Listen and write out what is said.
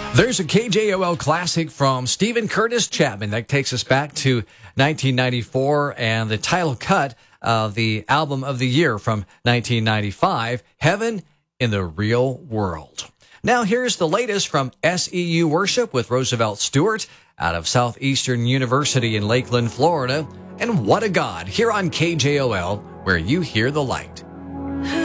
There's a KJOL classic from Stephen Curtis Chapman that takes us back to 1994 and the title cut of the album of the year from 1995, Heaven in the Real World. Now here's the latest from SEU Worship with Roosevelt Stewart out of Southeastern University in Lakeland, Florida. And what a God, here on KJOL, where you hear the light.